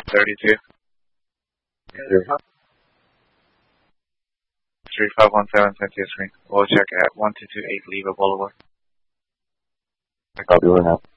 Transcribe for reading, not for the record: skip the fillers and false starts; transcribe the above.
32. 3517, send to your screen. We'll check at 1228 Leva Boulevard. Copy, over now.